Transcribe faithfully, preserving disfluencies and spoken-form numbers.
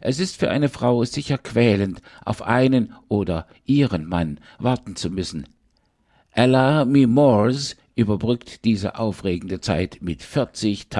Es ist für eine Frau sicher quälend, auf einen oder ihren Mann warten zu müssen. Ella Mimors überbrückt diese aufregende Zeit mit vierzig